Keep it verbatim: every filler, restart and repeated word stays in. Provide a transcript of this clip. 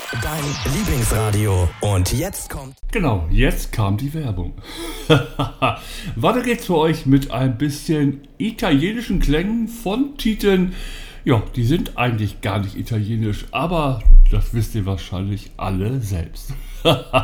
Dein Lieblingsradio. Und jetzt kommt... Genau, jetzt kam die Werbung. Weiter geht's für euch mit ein bisschen italienischen Klängen von Titeln. Ja, die sind eigentlich gar nicht italienisch, aber das wisst ihr wahrscheinlich alle selbst.